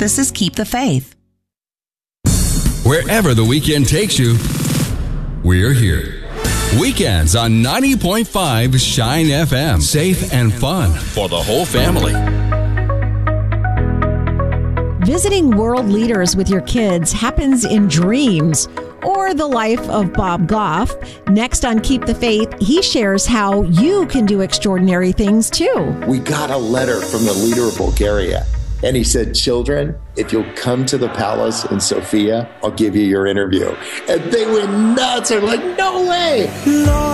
This is Keep the Faith. Wherever the weekend takes you, we're here. Weekends on 90.5 Shine FM. Safe and fun for the whole family. Visiting world leaders with your kids happens in dreams. Or the life of Bob Goff. Next on Keep the Faith, he shares how you can do extraordinary things too. We got a letter from the leader of Bulgaria. And he said, children, if you'll come to the palace in Sofia, I'll give you your interview. And they went nuts. They're like, no way.